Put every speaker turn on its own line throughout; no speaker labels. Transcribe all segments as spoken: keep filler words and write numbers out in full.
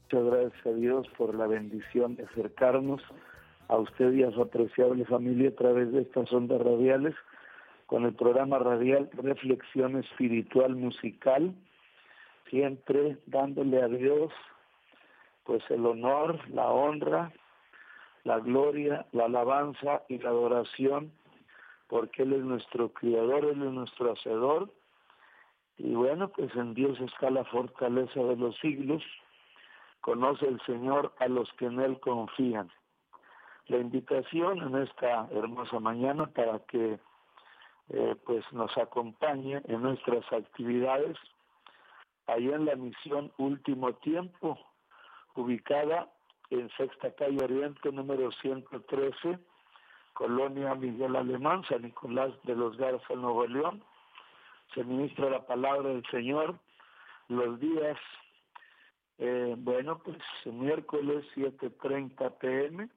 Muchas gracias a Dios por la bendición de acercarnos a usted y a su apreciable familia a través de estas ondas radiales con el programa radial Reflexión Espiritual Musical, siempre dándole a Dios pues el honor, la honra, la gloria, la alabanza y la adoración, porque Él es nuestro Creador, Él es nuestro Hacedor, y bueno, pues en Dios está la fortaleza de los siglos. Conoce el Señor a los que en Él confían. La invitación en esta hermosa mañana para que eh, pues nos acompañe en nuestras actividades allá en la misión Último Tiempo, ubicada en Sexta Calle Oriente, número ciento trece, Colonia Miguel Alemán, San Nicolás de los Garza, Nuevo León. Se ministra la palabra del Señor los días Eh, bueno, pues miércoles siete treinta pe eme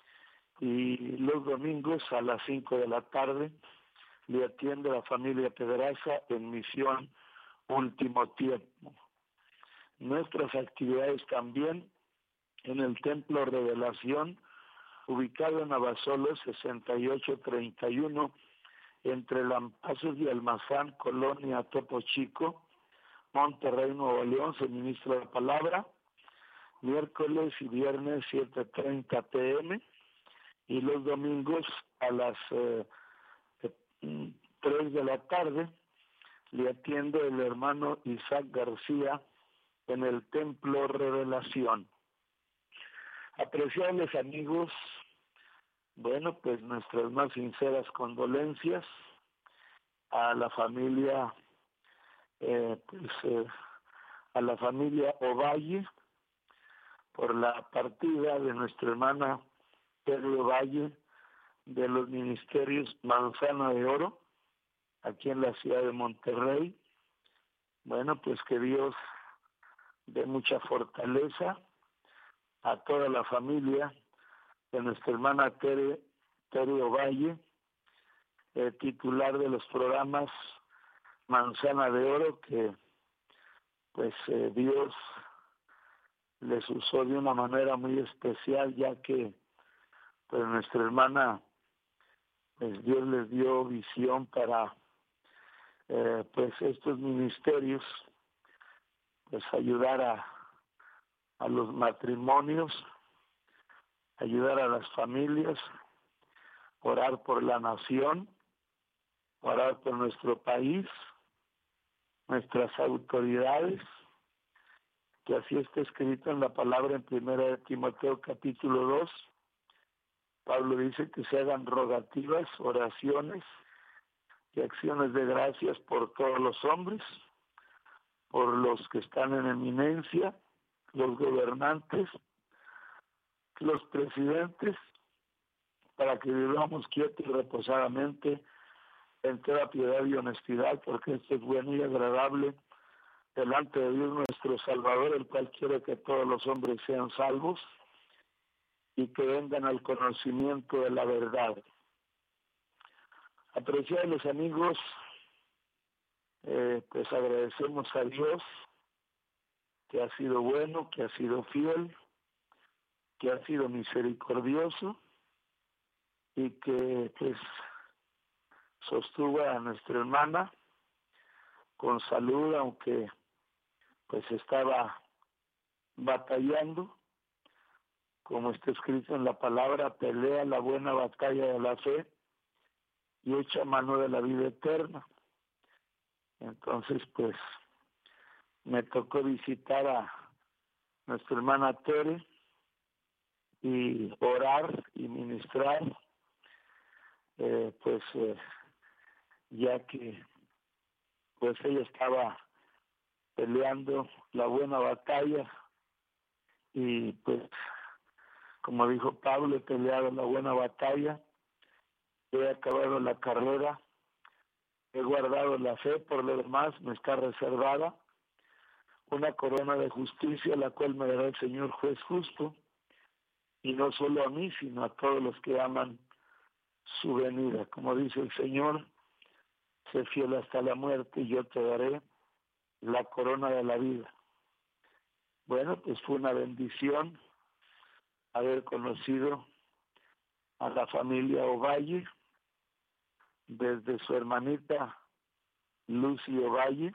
y los domingos a las cinco de la tarde le atiende la familia Pedraza en misión Último Tiempo. Nuestras actividades también en el Templo Revelación, ubicado en Abasolo sesenta y ocho treinta y uno, entre Lampazos y Almazán, Colonia Topo Chico, Monterrey, Nuevo León. Se ministra la palabra miércoles y viernes siete treinta pe eme y los domingos a las eh, tres de la tarde le atiende el hermano Isaac García en el Templo Revelación. Apreciables amigos, bueno, pues nuestras más sinceras condolencias a la familia Eh, pues eh, a la familia Ovalle por la partida de nuestra hermana Tere Ovalle de los ministerios Manzana de Oro aquí en la ciudad de Monterrey. Bueno, pues que Dios dé mucha fortaleza a toda la familia de nuestra hermana Tere, Tere Ovalle, eh, titular de los programas Manzana de Oro, que pues eh, Dios les usó de una manera muy especial, ya que pues nuestra hermana, pues Dios les dio visión para eh, pues estos ministerios, pues ayudar a, a los matrimonios, ayudar a las familias, orar por la nación, orar por nuestro país, nuestras autoridades, que así está escrito en la palabra en primera de Timoteo capítulo dos. Pablo dice que se hagan rogativas, oraciones y acciones de gracias por todos los hombres, por los que están en eminencia, los gobernantes, los presidentes, para que vivamos quietos y reposadamente en toda piedad y honestidad, porque esto es bueno y agradable delante de Dios nuestro Salvador, el cual quiere que todos los hombres sean salvos y que vengan al conocimiento de la verdad. Apreciados amigos, eh, pues agradecemos a Dios que ha sido bueno, que ha sido fiel, que ha sido misericordioso y que pues sostuvo a nuestra hermana con salud, aunque pues estaba batallando, como está escrito en la palabra, pelea la buena batalla de la fe y echa mano de la vida eterna. Entonces pues me tocó visitar a nuestra hermana Tere y orar y ministrar, eh, pues eh, ya que pues ella estaba peleando la buena batalla y pues como dijo Pablo, he peleado la buena batalla, he acabado la carrera, he guardado la fe, por lo demás me está reservada una corona de justicia, la cual me dará el Señor juez justo, y no solo a mí, sino a todos los que aman su venida. Como dice el Señor, sé fiel hasta la muerte y yo te daré la corona de la vida. Bueno, pues fue una bendición haber conocido a la familia Ovalle, desde su hermanita Lucy Ovalle,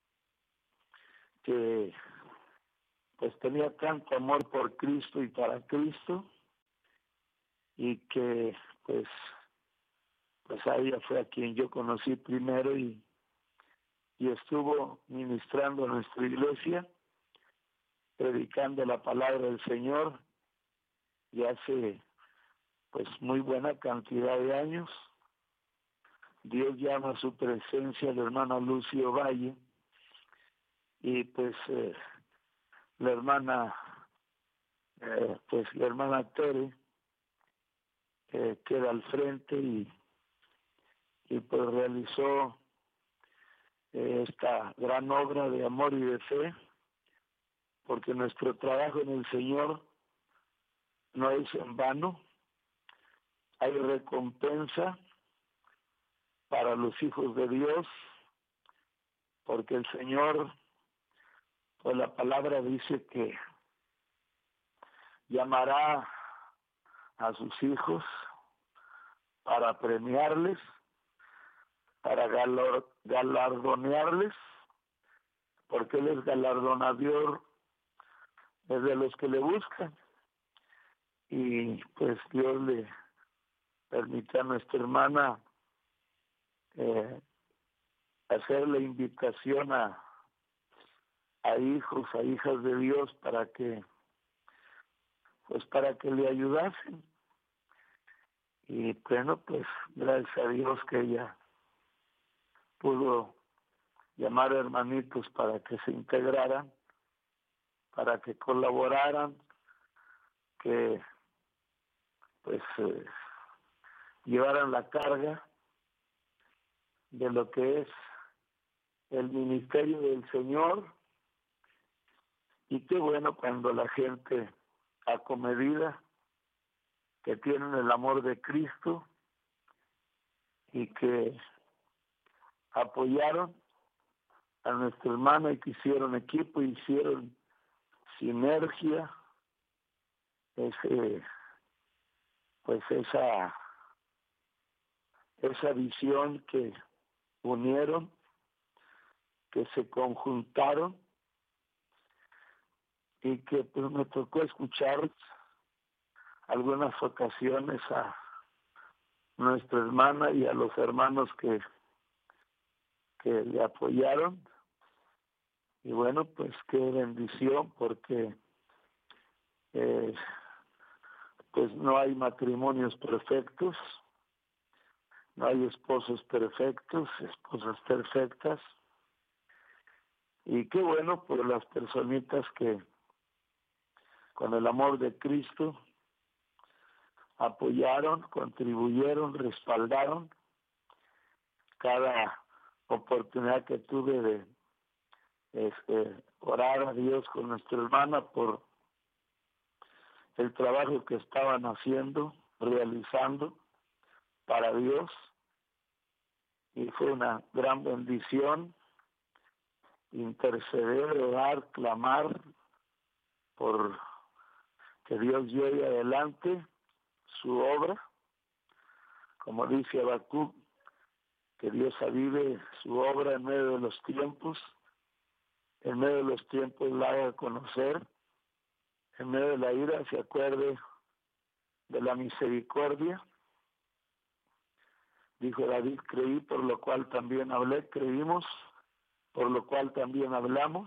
que pues tenía tanto amor por Cristo y para Cristo, y que pues pues a ella fue a quien yo conocí primero y, y estuvo ministrando en nuestra iglesia, predicando la palabra del Señor, y hace pues muy buena cantidad de años. Dios llama a su presencia a la hermana Lucio Valle, y pues eh, la hermana eh, pues la hermana Tere eh, queda al frente y, y pues realizó eh, esta gran obra de amor y de fe, porque nuestro trabajo en el Señor no es en vano. Hay recompensa para los hijos de Dios, porque el Señor, pues la palabra dice que llamará a sus hijos para premiarles, para galardonearles, porque Él es galardonador de los que le buscan. Y pues Dios le permite a nuestra hermana eh, hacer la invitación a, a hijos, a hijas de Dios, para que pues para que le ayudasen. Y bueno, pues gracias a Dios que ella pudo llamar a hermanitos para que se integraran, para que colaboraran, que pues eh, llevaran la carga de lo que es el ministerio del Señor. Y qué bueno cuando la gente acomedida, que tienen el amor de Cristo y que apoyaron a nuestra hermana y que hicieron equipo, hicieron sinergia, ese, pues esa, esa visión que unieron, que se conjuntaron, y que pues me tocó escuchar algunas ocasiones a nuestra hermana y a los hermanos que, que le apoyaron. Y bueno, pues qué bendición, porque eh, pues no hay matrimonios perfectos, no hay esposos perfectos, esposas perfectas. Y qué bueno por las personitas que con el amor de Cristo apoyaron, contribuyeron, respaldaron cada oportunidad que tuve de este, orar a Dios con nuestra hermana por el trabajo que estaban haciendo, realizando para Dios. Y fue una gran bendición interceder, orar, clamar por que Dios lleve adelante su obra, como dice Habacuc, que Dios avive su obra en medio de los tiempos, en medio de los tiempos la haga conocer, en medio de la ira se acuerde de la misericordia. Dijo David, creí, por lo cual también hablé, creímos, por lo cual también hablamos.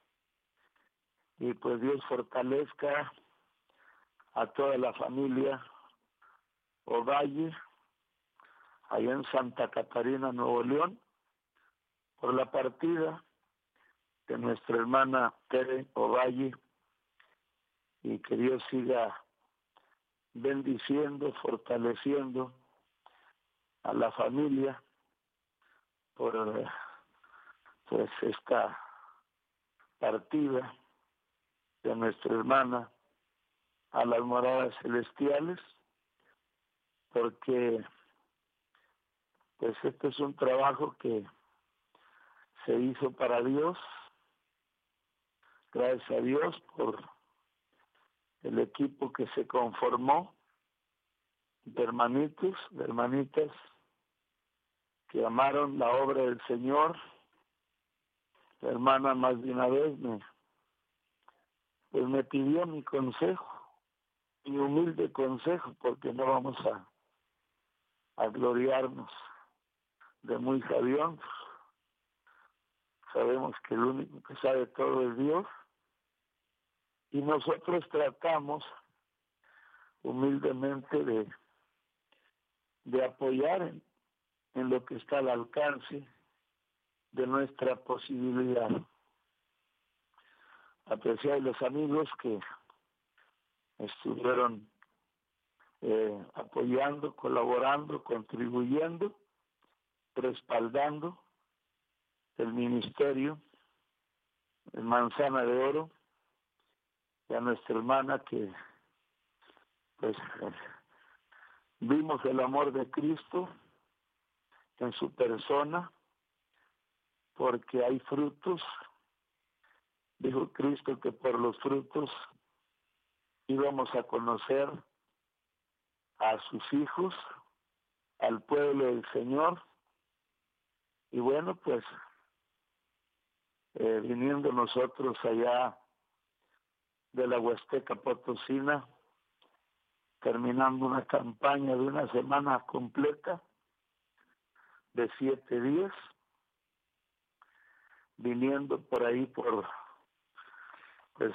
Y pues Dios fortalezca a toda la familia Ovalle, allá en Santa Catarina, Nuevo León, por la partida de nuestra hermana Tere Ovalle, y que Dios siga bendiciendo, fortaleciendo a la familia por pues esta partida de nuestra hermana a las moradas celestiales, porque pues este es un trabajo que se hizo para Dios, Gracias a Dios por el equipo que se conformó de hermanitos, de hermanitas que amaron la obra del Señor. La hermana más de una vez me, pues me pidió mi consejo, mi humilde consejo, porque no vamos a, a gloriarnos de muy sabios. Sabemos que el único que sabe todo es Dios, y nosotros tratamos humildemente de, de apoyar en, en lo que está al alcance de nuestra posibilidad. Apreciar a los amigos que estuvieron eh, apoyando, colaborando, contribuyendo, respaldando el ministerio, el Manzana de Oro, y a nuestra hermana que pues eh, vimos el amor de Cristo en su persona, porque hay frutos. Dijo Cristo que por los frutos íbamos a conocer a sus hijos, al pueblo del Señor. Y bueno, pues eh, viniendo nosotros allá de la Huasteca Potosina, terminando una campaña de una semana completa, de siete días, viniendo por ahí por, pues,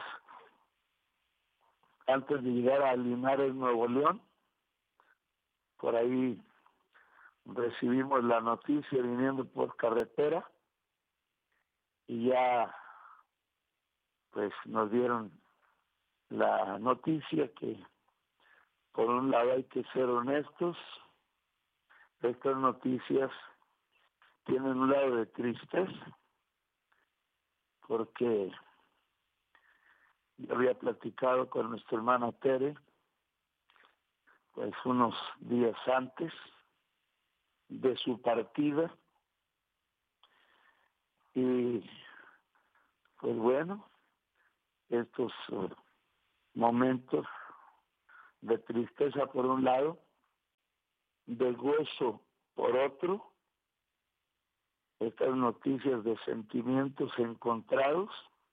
antes de llegar a Linares, Nuevo León, por ahí recibimos la noticia viniendo por carretera, y ya pues nos dieron la noticia que por un lado hay que ser honestos. Estas noticias tienen un lado de tristeza, porque yo había platicado con nuestra hermana Tere pues unos días antes de su partida, y pues bueno, estos uh, momentos de tristeza por un lado, de gozo por otro, estas noticias de sentimientos encontrados,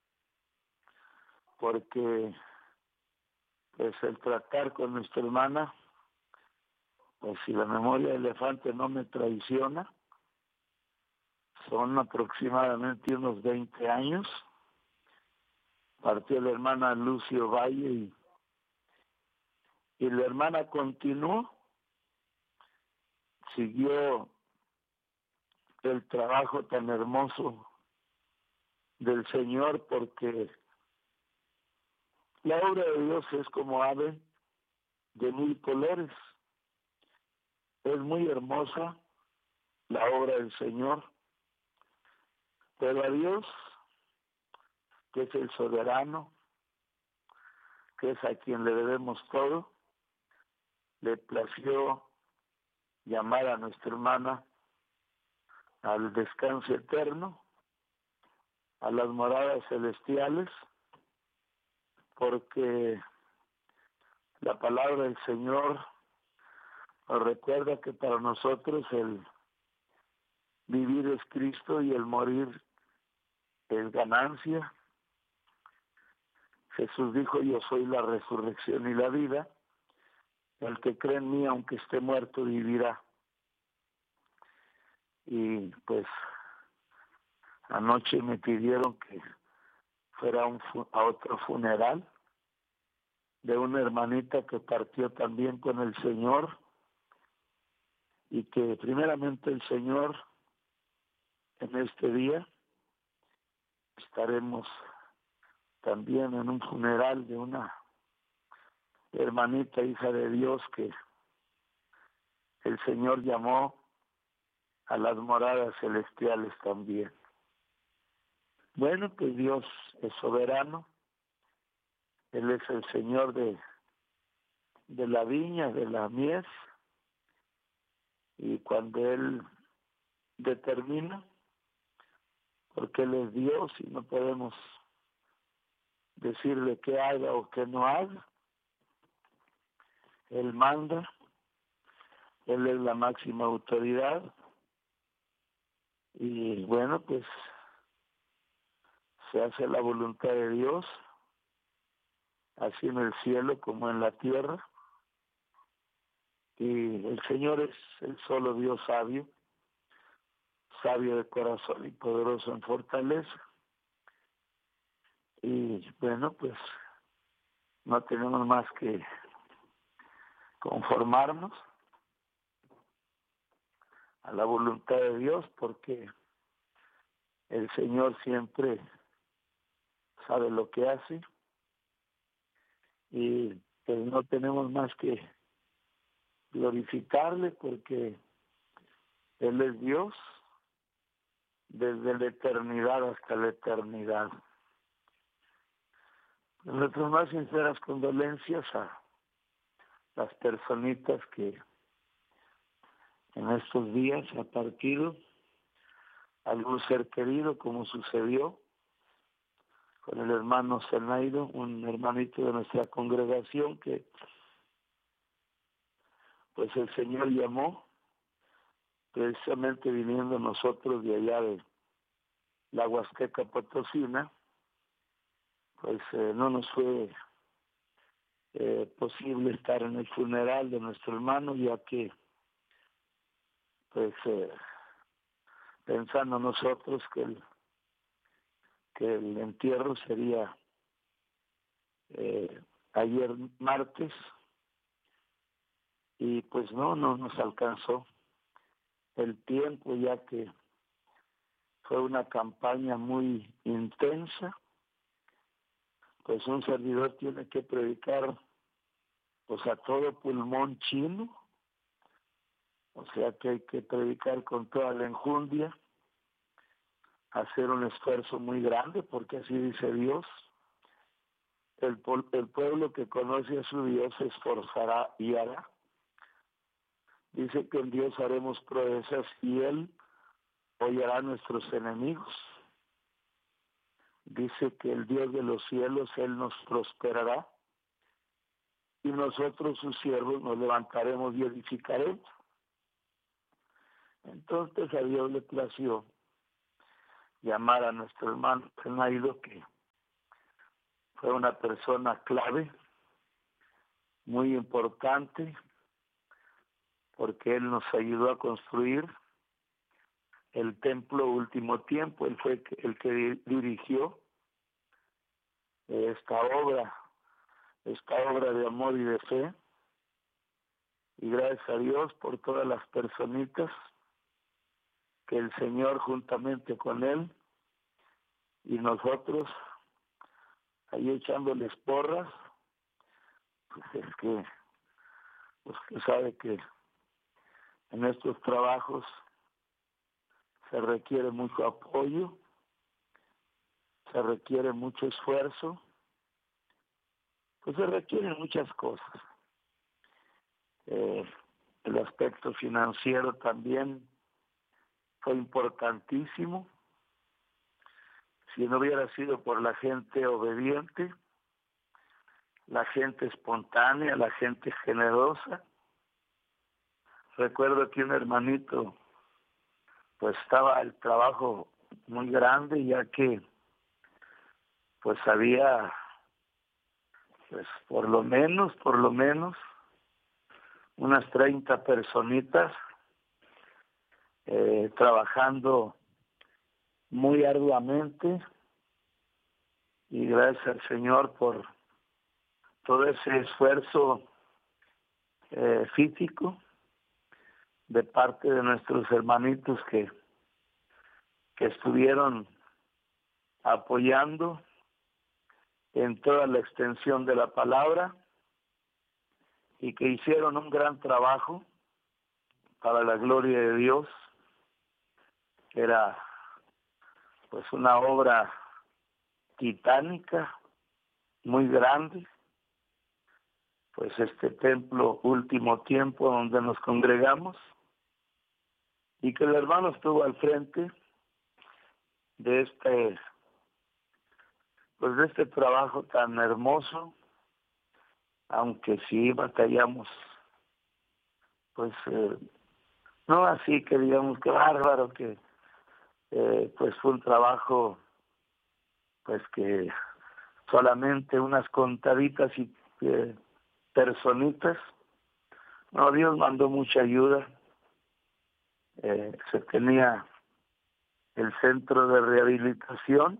porque pues el tratar con nuestra hermana, pues si la memoria de elefante no me traiciona, son aproximadamente unos veinte años. Partió la hermana Lucio Valle y, y la hermana continuó, siguió el trabajo tan hermoso del Señor, porque la obra de Dios es como ave de mil colores. Es muy hermosa la obra del Señor, pero a Dios, que es el soberano, que es a quien le debemos todo, le plació llamar a nuestra hermana al descanso eterno, a las moradas celestiales, porque la palabra del Señor nos recuerda que para nosotros el vivir es Cristo y el morir es ganancia. Jesús dijo: yo soy la resurrección y la vida, el que cree en mí, aunque esté muerto, vivirá. Y pues anoche me pidieron que fuera a, un, a otro funeral de una hermanita que partió también con el Señor, y que primeramente el Señor, en este día estaremos también en un funeral de una hermanita, hija de Dios, que el Señor llamó a las moradas celestiales también. Bueno, pues Dios es soberano, Él es el Señor de, de la viña, de la mies, y cuando Él determina, porque Él es Dios y no podemos decirle qué haga o qué no haga. Él manda, Él es la máxima autoridad. Y bueno, pues se hace la voluntad de Dios, así en el cielo como en la tierra. Y el Señor es el solo Dios sabio, sabio de corazón y poderoso en fortaleza. Y bueno, pues no tenemos más que conformarnos a la voluntad de Dios, porque el Señor siempre sabe lo que hace, y pues no tenemos más que glorificarle, porque Él es Dios desde la eternidad hasta la eternidad. Nuestras más sinceras condolencias a las personitas que en estos días ha partido algún ser querido, como sucedió con el hermano Zenairo, un hermanito de nuestra congregación que pues el Señor llamó, precisamente viniendo nosotros de allá de la Huasteca Potosina. Pues eh, no nos fue eh, posible estar en el funeral de nuestro hermano, ya que pues eh, pensando nosotros que el, que el entierro sería eh, ayer martes, y pues no, no nos alcanzó el tiempo, ya que fue una campaña muy intensa. Pues un servidor tiene que predicar pues a todo pulmón chino, o sea que hay que predicar con toda la enjundia, hacer un esfuerzo muy grande, porque así dice Dios: el, el pueblo que conoce a su Dios se esforzará y hará. Dice que en Dios haremos proezas y Él hollará a nuestros enemigos. Dice que el Dios de los cielos, Él nos prosperará, y nosotros sus siervos nos levantaremos y edificaremos. Entonces a Dios le plació llamar a nuestro hermano Zenairo, que fue una persona clave, muy importante, porque él nos ayudó a construir el templo Último Tiempo. Él fue el que dirigió esta obra, esta obra de amor y de fe, y gracias a Dios por todas las personitas que el Señor, juntamente con él y nosotros, ahí echándoles porras, pues es que, pues que sabe que en estos trabajos se requiere mucho apoyo, se requiere mucho esfuerzo, pues se requieren muchas cosas. Eh, el aspecto financiero también fue importantísimo. Si no hubiera sido por la gente obediente, la gente espontánea, la gente generosa. Recuerdo que un hermanito, pues estaba el trabajo muy grande, ya que pues había, pues por lo menos, por lo menos, unas treinta personitas eh, trabajando muy arduamente, y gracias al Señor por todo ese esfuerzo eh, físico de parte de nuestros hermanitos que, que estuvieron apoyando en toda la extensión de la palabra, y que hicieron un gran trabajo para la gloria de Dios. Era pues una obra titánica, muy grande, pues este templo Último Tiempo donde nos congregamos, y que el hermano estuvo al frente de este pues de este trabajo tan hermoso, aunque sí batallamos, pues eh, no así que digamos que bárbaro, que eh, pues fue un trabajo pues que solamente unas contaditas y eh, personitas. No, Dios mandó mucha ayuda. Eh, se tenía el centro de rehabilitación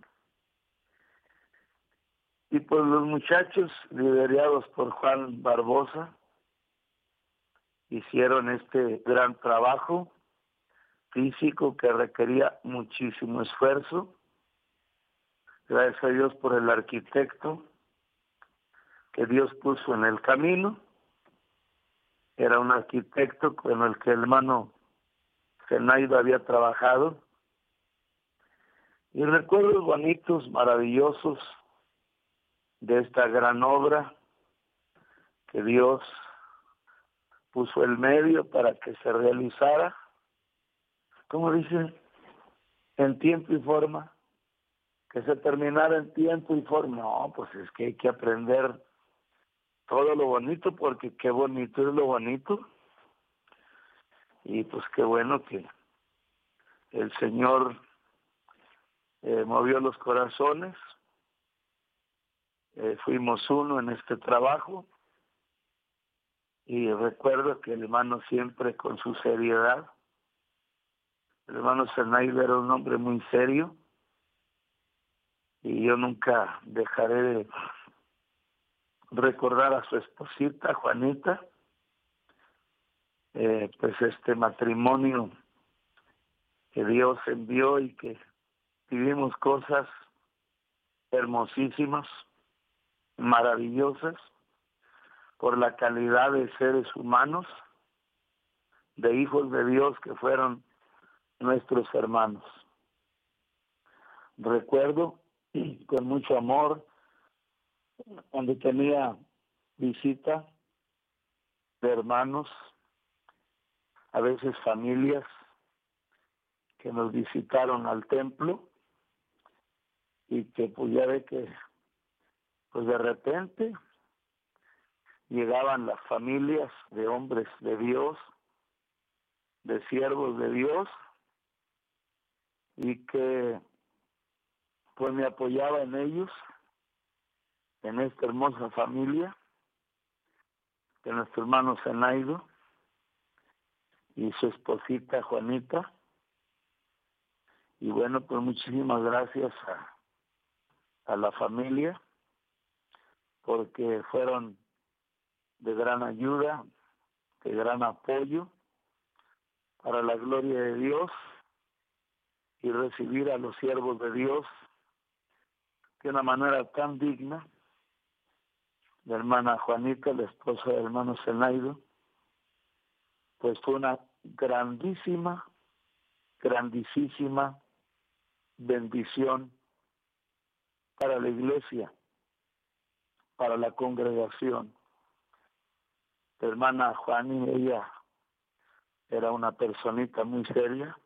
y pues los muchachos liderados por Juan Barbosa hicieron este gran trabajo físico que requería muchísimo esfuerzo. Gracias a Dios por el arquitecto que Dios puso en el camino. Era un arquitecto con el que el hermano Zenaido había trabajado. Y recuerdos bonitos, maravillosos de esta gran obra que Dios puso el medio para que se realizara, como dice, en tiempo y forma, que se terminara en tiempo y forma. No, pues es que hay que aprender todo lo bonito, porque qué bonito es lo bonito. Y pues qué bueno que el Señor eh, movió los corazones. Eh, fuimos uno en este trabajo. Y recuerdo que el hermano siempre con su seriedad. El hermano Zenaido era un hombre muy serio. Y yo nunca dejaré de recordar a su esposita, Juanita. Eh, pues este matrimonio que Dios envió y que vivimos cosas hermosísimas, maravillosas, por la calidad de seres humanos, de hijos de Dios que fueron nuestros hermanos. Recuerdo con mucho amor cuando tenía visita de hermanos, a veces familias que nos visitaron al templo y que pues ya ve que pues de repente llegaban las familias de hombres de Dios, de siervos de Dios, y que pues me apoyaba en ellos, en esta hermosa familia de nuestro hermano Zenaido y su esposita Juanita. Y bueno, pues muchísimas gracias a, a la familia, porque fueron de gran ayuda, de gran apoyo para la gloria de Dios, y recibir a los siervos de Dios de una manera tan digna. La hermana Juanita, la esposa del hermano Zenaido, pues fue una grandísima, grandísima bendición para la iglesia, para la congregación. La hermana Juani, ella era una personita muy seria,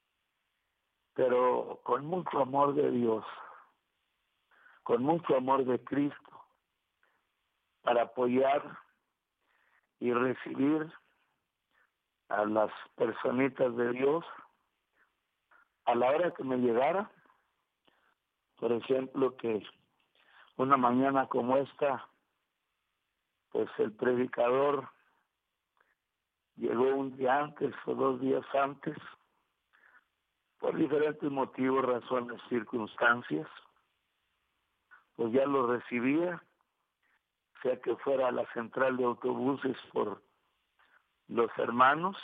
pero con mucho amor de Dios, con mucho amor de Cristo, para apoyar y recibir a las personitas de Dios a la hora que me llegara. Por ejemplo, que una mañana como esta, pues el predicador llegó un día antes o dos días antes, por diferentes motivos, razones, circunstancias, pues ya lo recibía, sea que fuera a la central de autobuses por los hermanos,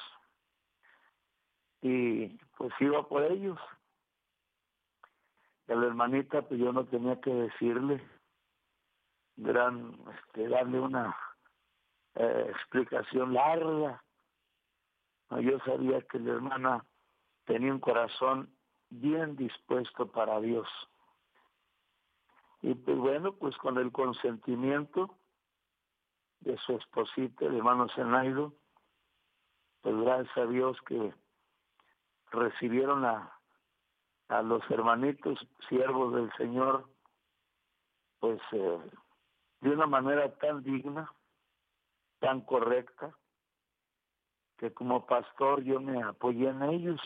y pues iba por ellos. Y a la hermanita, pues yo no tenía que decirle, gran, este, darle una eh, explicación larga. No, yo sabía que la hermana tenía un corazón bien dispuesto para Dios. Y pues bueno, pues con el consentimiento de su esposita, el hermano Zenaido, pues gracias a Dios que recibieron a, a los hermanitos, siervos del Señor, pues eh, de una manera tan digna, tan correcta, que como pastor yo me apoyé en ellos.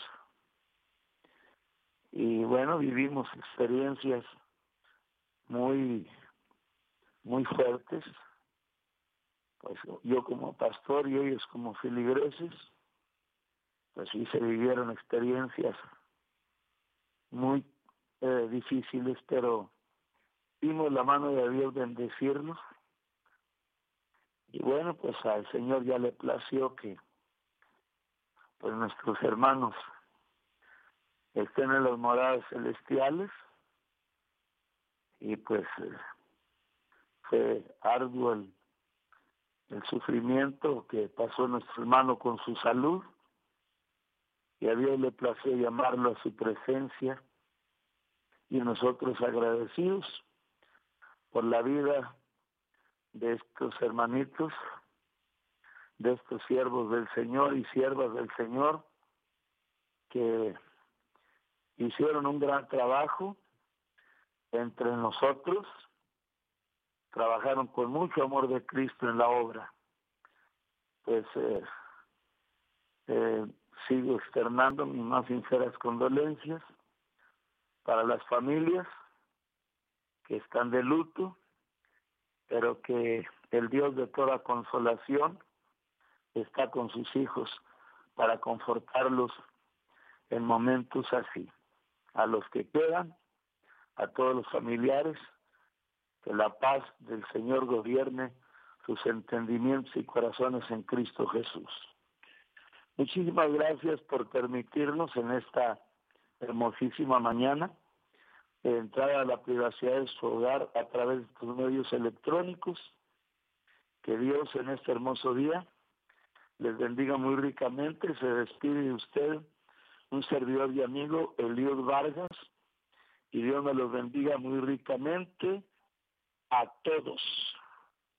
Y bueno, vivimos experiencias muy, muy fuertes, pues yo como pastor y ellos como feligreses, pues sí se vivieron experiencias muy eh, difíciles, pero vimos la mano de Dios bendecirnos. Y bueno, pues al Señor ya le plació que pues nuestros hermanos estén en las moradas celestiales, y pues eh, fue arduo el, el sufrimiento que pasó nuestro hermano con su salud, y a Dios le plació llamarlo a su presencia, y nosotros agradecidos por la vida de estos hermanitos, de estos siervos del Señor y siervas del Señor, que hicieron un gran trabajo entre nosotros, trabajaron con mucho amor de Cristo en la obra. Pues eh, eh, sigo externando mis más sinceras condolencias para las familias que están de luto, pero que el Dios de toda consolación está con sus hijos para confortarlos en momentos así. A los que quedan, a todos los familiares, que la paz del Señor gobierne sus entendimientos y corazones en Cristo Jesús. Muchísimas gracias por permitirnos en esta hermosísima mañana entrar a la privacidad de su hogar a través de tus medios electrónicos. Que Dios en este hermoso día les bendiga muy ricamente. Se despide de usted un servidor y amigo, Eliud Vargas, y Dios me los bendiga muy ricamente a todos.